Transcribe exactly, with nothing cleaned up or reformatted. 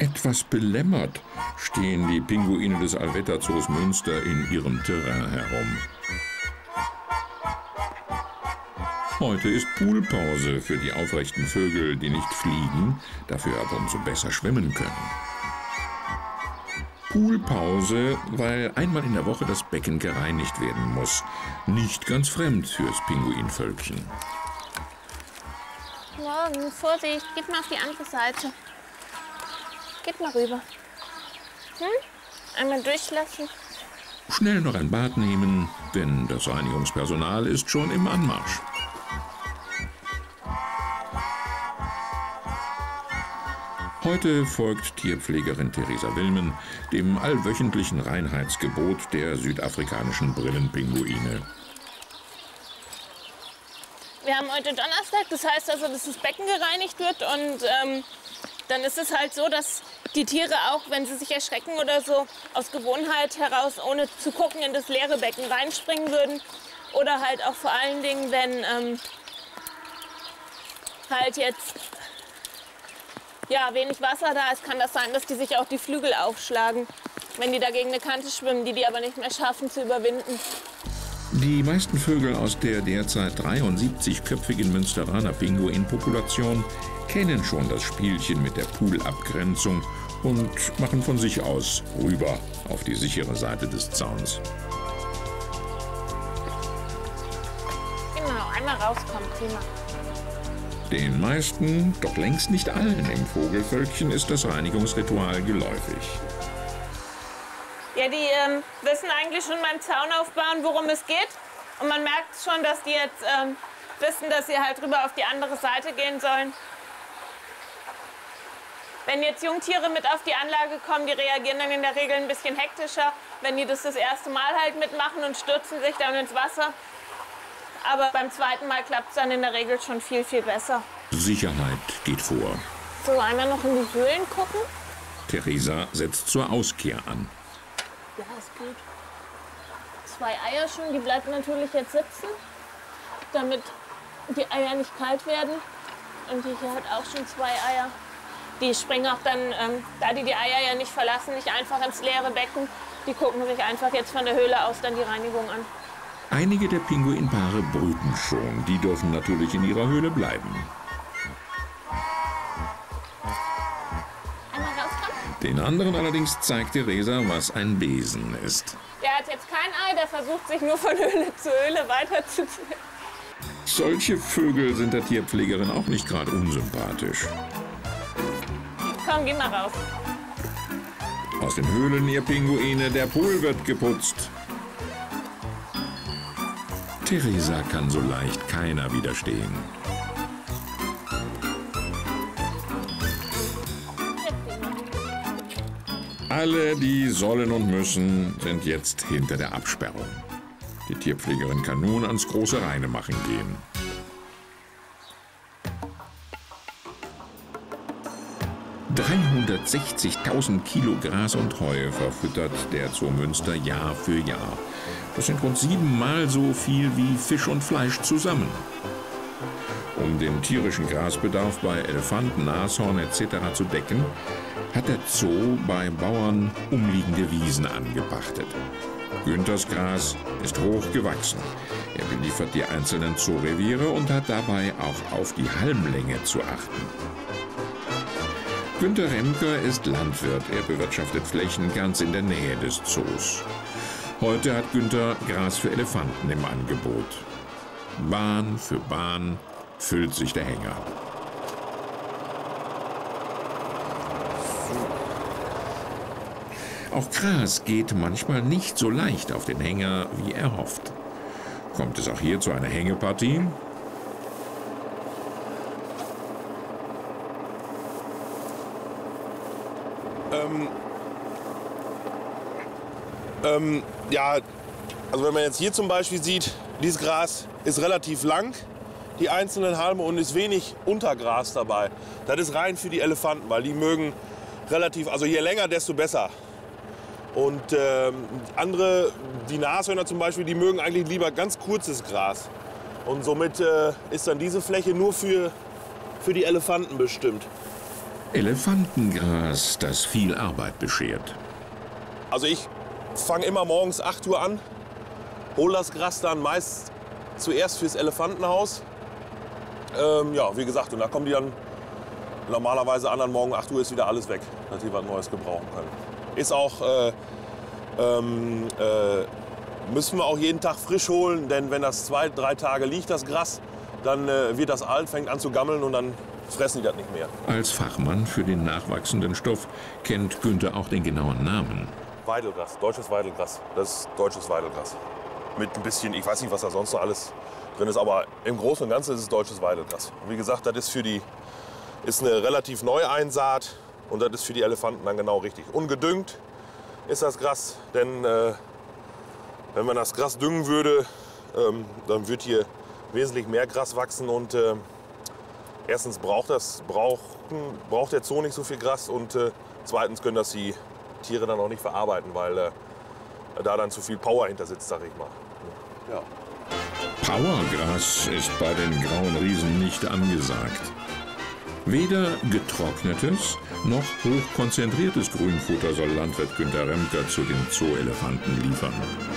Etwas belämmert stehen die Pinguine des Alvetta Zoos Münster in ihrem Terrain herum. Heute ist Poolpause für die aufrechten Vögel, die nicht fliegen, dafür aber umso besser schwimmen können. Poolpause, weil einmal in der Woche das Becken gereinigt werden muss. Nicht ganz fremd fürs Pinguinvölkchen. Morgen, Vorsicht, geht mal auf die andere Seite. Geht mal rüber. Hm? Einmal durchlassen. Schnell noch ein Bad nehmen, denn das Reinigungspersonal ist schon im Anmarsch. Heute folgt Tierpflegerin Theresa Wilmen dem allwöchentlichen Reinheitsgebot der südafrikanischen Brillenpinguine. Wir haben heute Donnerstag, das heißt also, dass das Becken gereinigt wird und ähm, dann ist es halt so, dass die Tiere auch, wenn sie sich erschrecken oder so, aus Gewohnheit heraus, ohne zu gucken, in das leere Becken reinspringen würden. Oder halt auch vor allen Dingen, wenn ähm, halt jetzt ja, wenig Wasser da ist, kann das sein, dass die sich auch die Flügel aufschlagen, wenn die da gegen eine Kante schwimmen, die die aber nicht mehr schaffen zu überwinden. Die meisten Vögel aus der derzeit dreiundsiebzigköpfigen Münsteraner Pinguinpopulation kennen schon das Spielchen mit der Poolabgrenzung und machen von sich aus rüber auf die sichere Seite des Zauns. Genau, einmal rauskommen, prima. Den meisten, doch längst nicht allen im Vogelvölkchen ist das Reinigungsritual geläufig. Ja, die ähm, wissen eigentlich schon beim Zaun aufbauen, worum es geht. Und man merkt schon, dass die jetzt ähm, wissen, dass sie halt rüber auf die andere Seite gehen sollen. Wenn jetzt Jungtiere mit auf die Anlage kommen, die reagieren dann in der Regel ein bisschen hektischer, wenn die das das erste Mal halt mitmachen und stürzen sich dann ins Wasser. Aber beim zweiten Mal klappt es dann in der Regel schon viel, viel besser. Sicherheit geht vor. So, einmal noch in die Höhlen gucken. Theresa setzt zur Auskehr an. Ja, es geht. Zwei Eier schon, die bleiben natürlich jetzt sitzen, damit die Eier nicht kalt werden. Und hier hat auch schon zwei Eier. Die springen auch dann, ähm, da die die Eier ja nicht verlassen, nicht einfach ins leere Becken. Die gucken sich einfach jetzt von der Höhle aus dann die Reinigung an. Einige der Pinguinpaare brüten schon. Die dürfen natürlich in ihrer Höhle bleiben. Einmal rauskommen. Den anderen allerdings zeigt Theresa, was ein Besen ist. Der hat jetzt kein Ei, der versucht sich nur von Höhle zu Höhle weiterzuziehen. Solche Vögel sind der Tierpflegerin auch nicht gerade unsympathisch. Komm, geh mal raus. Aus den Höhlen, ihr Pinguine, der Pool wird geputzt. Theresa kann so leicht keiner widerstehen. Alle, die sollen und müssen, sind jetzt hinter der Absperrung. Die Tierpflegerin kann nun ans große Reinemachen gehen. dreihundertsechzigtausend Kilo Gras und Heu verfüttert der Zoo Münster Jahr für Jahr. Das sind rund siebenmal so viel wie Fisch und Fleisch zusammen. Um den tierischen Grasbedarf bei Elefanten, Nashorn et cetera zu decken, hat der Zoo bei Bauern umliegende Wiesen angepachtet. Günthers Gras ist hoch gewachsen. Er beliefert die einzelnen Zooreviere und hat dabei auch auf die Halmlänge zu achten. Günter Remker ist Landwirt. Er bewirtschaftet Flächen ganz in der Nähe des Zoos. Heute hat Günter Gras für Elefanten im Angebot. Bahn für Bahn füllt sich der Hänger. Auch Gras geht manchmal nicht so leicht auf den Hänger, wie er hofft. Kommt es auch hier zu einer Hängepartie? Ähm, ähm, ja, also wenn man jetzt hier zum Beispiel sieht, dieses Gras ist relativ lang, die einzelnen Halme, und ist wenig Untergras dabei. Das ist rein für die Elefanten, weil die mögen relativ, also je länger, desto besser. Und ähm, andere, die Nashörner zum Beispiel, die mögen eigentlich lieber ganz kurzes Gras. Und somit äh, ist dann diese Fläche nur für, für die Elefanten bestimmt. Elefantengras, das viel Arbeit beschert. Also ich fange immer morgens acht Uhr an, hole das Gras dann meist zuerst fürs Elefantenhaus. Ähm, ja, wie gesagt, und da kommen die dann normalerweise an, an morgen acht Uhr ist wieder alles weg, dass die was Neues gebrauchen können. Ist auch, äh, ähm, äh, müssen wir auch jeden Tag frisch holen, denn wenn das zwei, drei Tage liegt, das Gras, dann äh, wird das alt, fängt an zu gammeln und dann fressen die das nicht mehr. Als Fachmann für den nachwachsenden Stoff kennt Günther auch den genauen Namen. Weidelgras, deutsches Weidelgras. Das ist deutsches Weidelgras. Mit ein bisschen, ich weiß nicht, was da sonst noch alles drin ist, aber im Großen und Ganzen ist es deutsches Weidelgras. Und wie gesagt, das ist für die, ist eine relativ neue Einsaat und das ist für die Elefanten dann genau richtig. Ungedüngt ist das Gras, denn äh, wenn man das Gras düngen würde, ähm, dann wird hier wesentlich mehr Gras wachsen und äh, erstens braucht, das, braucht, braucht der Zoo nicht so viel Gras und äh, zweitens können das die Tiere dann auch nicht verarbeiten, weil äh, da dann zu viel Power hinter sitzt, sag ich mal. Ja. Powergras ist bei den grauen Riesen nicht angesagt. Weder getrocknetes noch hochkonzentriertes Grünfutter soll Landwirt Günther Remker zu den Zoo-Elefanten liefern.